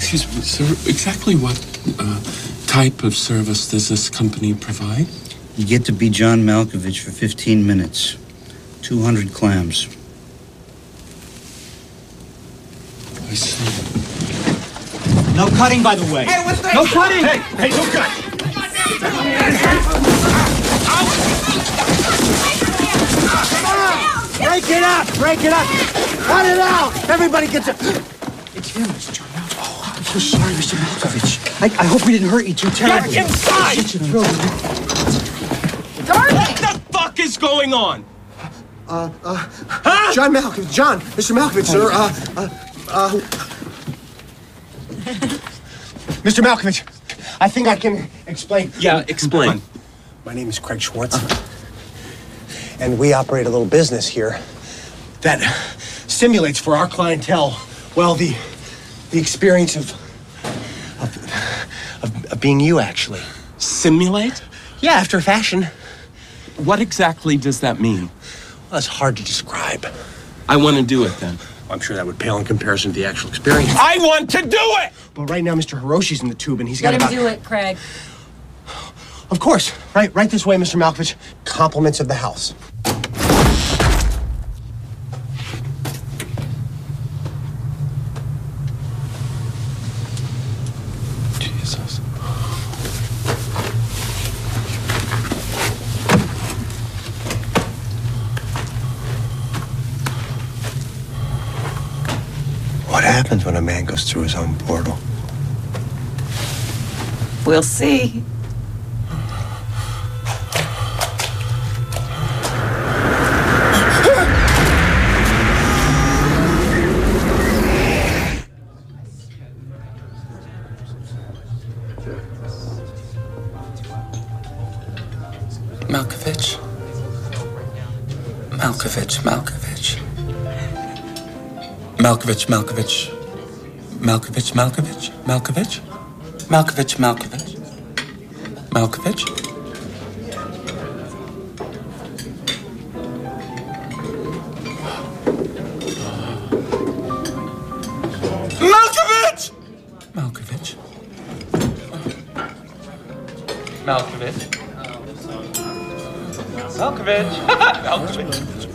Excuse me, sir. Exactly what type of service does this company provide? You get to be John Malkovich for 15 minutes. 200 clams. I see. No cutting, by the way. Hey, what's that? No cutting! Hey, no cut! Break it up! Break it up! Cut it out! Everybody gets it! It's him, Mr. John Malkovich. Oh, I'm so sorry, Mr. Malkovich. I hope we didn't hurt you too terribly. Get inside! What the fuck is going on? John Malkovich, Mr. Malkovich, sir, Mr. Malkovich, I think I can explain. Yeah, explain. My name is Craig Schwartz, and we operate a little business here that simulates for our clientele, well, the experience of being you, actually. Simulate? Yeah, after a fashion. What exactly does that mean? Well, it's hard to describe. I want to do it then. I'm sure that would pale in comparison to the actual experience. I want to do it! But right now, Mr. Hiroshi's in the tube, and he's got Let him about... do it, Craig. Of course. Right this way, Mr. Malkovich. Compliments of the house. Jesus. What happens when a man goes through his own portal? We'll see. Malkovich. Malkovich. Malkovich. Malkovich. Malkovich. Malkovich. Malkovich. Malkovich. Malkovich. Malkovich. Malkovich. Malkovich! Malkovich. Malkovich. Malkovich. Malkovich.